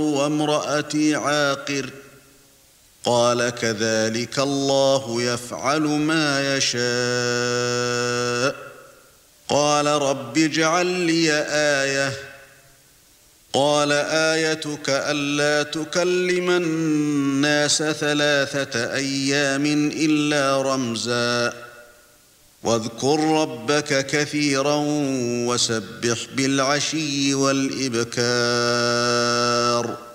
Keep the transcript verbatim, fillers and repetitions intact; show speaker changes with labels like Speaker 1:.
Speaker 1: وامرأتي عاقر قال كذلك الله يفعل ما يشاء قال رب اجعل لي آية قال آيتك ألا تكلم الناس ثلاثة أيام إلا رمزا واذكر ربك كثيرا وسبح بالعشي والإبكار